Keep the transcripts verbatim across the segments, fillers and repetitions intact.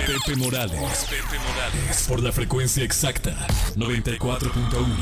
Pepe Morales. Pepe Morales. Por la frecuencia exacta. noventa y cuatro punto uno.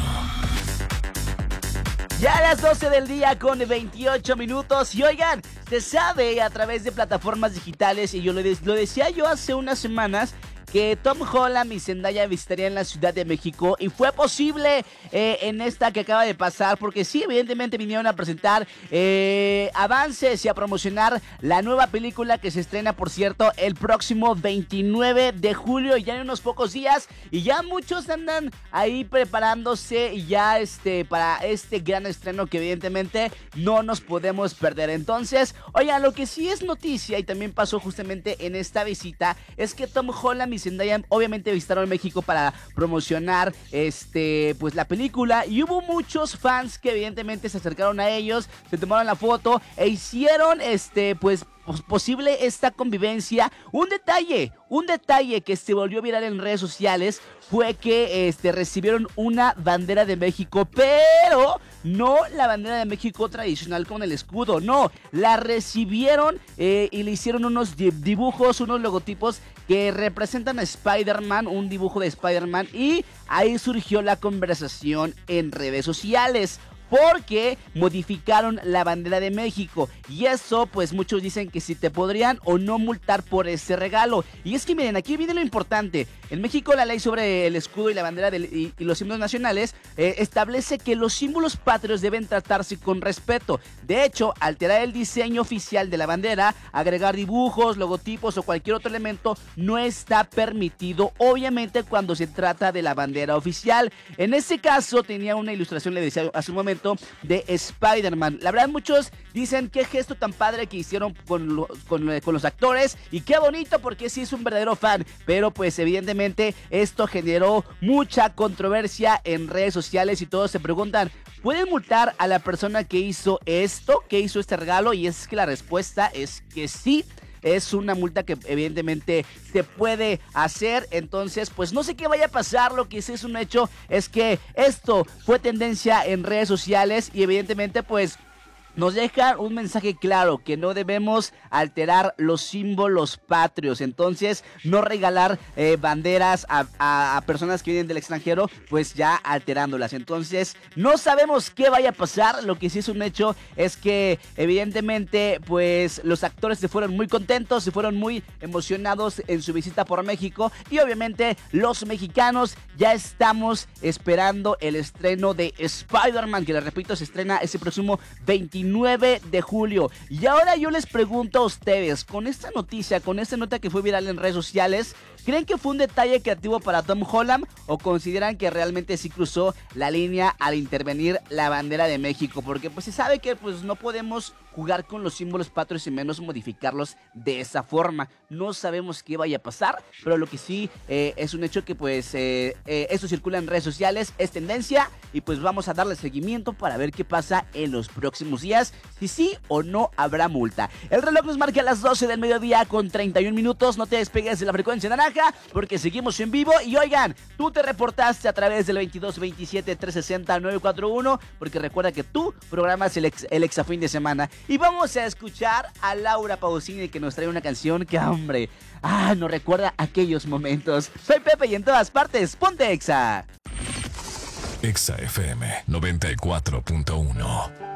Ya a las doce del día con veintiocho minutos. Y oigan, se sabe a través de plataformas digitales, y yo lo, de- lo decía yo hace unas semanas, que Tom Holland y Zendaya visitarían la Ciudad de México, y fue posible eh, en esta que acaba de pasar, porque sí, evidentemente vinieron a presentar eh, avances y a promocionar la nueva película que se estrena, por cierto, el próximo veintinueve de julio, ya en unos pocos días, y ya muchos andan ahí preparándose y ya este para este gran estreno que evidentemente no nos podemos perder. Entonces, oigan, lo que sí es noticia y también pasó justamente en esta visita es que Tom Holland y Zendaya obviamente visitaron México para promocionar este pues la película, y hubo muchos fans que evidentemente se acercaron a ellos, se tomaron la foto e hicieron este pues posible esta convivencia. Un detalle, un detalle que se volvió viral en redes sociales fue que este, recibieron una bandera de México, pero no la bandera de México tradicional con el escudo, no, la recibieron eh, y le hicieron unos dibujos, unos logotipos que representan a Spider-Man, un dibujo de Spider-Man, y ahí surgió la conversación en redes sociales, porque modificaron la bandera de México, y eso pues muchos dicen que si te podrían o no multar por ese regalo. Y es que miren, aquí viene lo importante. En México la ley sobre el escudo y la bandera del, y, y los símbolos nacionales eh, establece que los símbolos patrios deben tratarse con respeto. De hecho, alterar el diseño oficial de la bandera, agregar dibujos, logotipos o cualquier otro elemento no está permitido, obviamente cuando se trata de la bandera oficial. En este caso tenía una ilustración, le decía hace un momento, de Spider-Man. La verdad, muchos dicen qué gesto tan padre que hicieron con, lo, con, con los actores, y qué bonito porque sí es un verdadero fan, pero pues evidentemente esto generó mucha controversia en redes sociales y todos se preguntan, ¿pueden multar a la persona que hizo esto, que hizo este regalo? Y es que la respuesta es que sí. Es una multa que evidentemente se puede hacer. Entonces pues no sé qué vaya a pasar. Lo que sí es un hecho es que esto fue tendencia en redes sociales, y evidentemente pues nos deja un mensaje claro, que no debemos alterar los símbolos patrios. Entonces, no regalar eh, banderas a, a, a personas que vienen del extranjero, pues ya alterándolas. Entonces, no sabemos qué vaya a pasar. Lo que sí es un hecho es que, evidentemente, pues los actores se fueron muy contentos, se fueron muy emocionados en su visita por México. Y obviamente, los mexicanos ya estamos esperando el estreno de Spider-Man, que les repito, se estrena ese próximo veintinueve de julio. Y ahora yo les pregunto a ustedes, con esta noticia, con esta nota que fue viral en redes sociales, ¿creen que fue un detalle creativo para Tom Holland o consideran que realmente sí cruzó la línea al intervenir la bandera de México? Porque pues se sabe que pues no podemos jugar con los símbolos patrios y menos modificarlos de esa forma. No sabemos qué vaya a pasar, pero lo que sí eh, es un hecho que pues eh, eh, esto circula en redes sociales, es tendencia, y pues vamos a darle seguimiento para ver qué pasa en los próximos días, si sí o no habrá multa. El reloj nos marca las doce del mediodía con treinta y un minutos. No te despegues de la frecuencia naranja porque seguimos en vivo. Y oigan, tú te reportaste a través del veintidós veintisiete trescientos sesenta nueve cuatro uno, porque recuerda que tú programas el, ex, el exa fin de semana. Y vamos a escuchar a Laura Pausini, que nos trae una canción que, hombre, ah, nos recuerda aquellos momentos. Soy Pepe y en todas partes, ponte Exa. Exa F M noventa y cuatro punto uno.